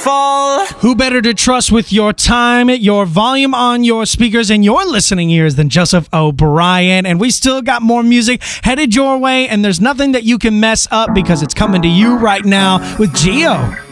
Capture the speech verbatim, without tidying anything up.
fall. Who better to trust with your time, your volume on your speakers, and your listening ears than Joseph O'Brien? And we still got more music headed your way, and there's nothing that you can mess up because it's coming to you right now with Geo.